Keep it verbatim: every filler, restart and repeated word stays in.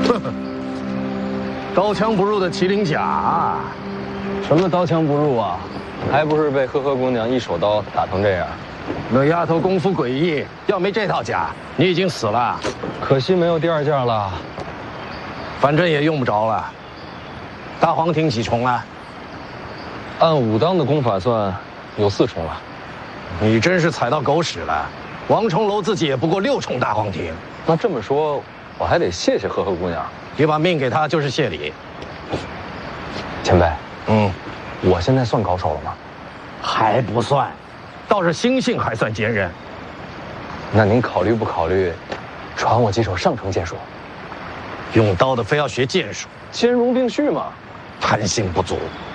呵呵，刀枪不入的麒麟甲。 什么刀枪不入啊？还不是被呵呵姑娘一手刀打成这样。 那丫头功夫诡异，要没这套甲，你已经死了。 可惜没有第二件了。 反正也用不着了。大黄庭几重了？ 按武当的功法算，有四重了。 你真是踩到狗屎了。王重楼自己也不过六重大黄庭。 那这么说，我还得谢谢呵呵姑娘。 你把命给她就是谢礼。 前辈， 嗯， 我现在算高手了吗？ 还不算，倒是心性还算坚韧。 那您考虑不考虑，传我几手上乘剑术？ 用刀的非要学剑术， 兼容并蓄嘛。 贪心不足。